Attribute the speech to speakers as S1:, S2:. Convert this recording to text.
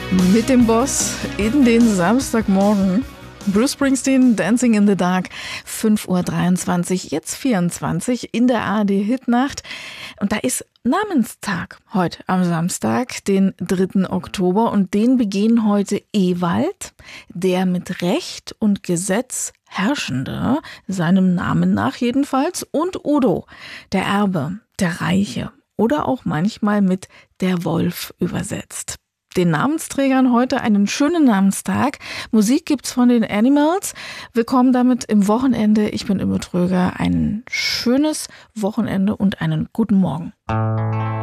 S1: Mit dem Boss in den Samstagmorgen. Bruce Springsteen, Dancing in the Dark, 5:23 Uhr, jetzt 24 in der ARD-Hitnacht. Und da ist Namenstag heute am Samstag, den 3. Oktober. Und den begehen heute Ewald, der mit Recht und Gesetz Herrschende, seinem Namen nach jedenfalls, und Udo, der Erbe, der Reiche oder auch manchmal mit der Wolf übersetzt. Den Namensträgern heute einen schönen Namenstag. Musik gibt's von den Animals. Willkommen damit im Wochenende. Ich bin Imme Tröger. Ein schönes Wochenende und einen guten Morgen.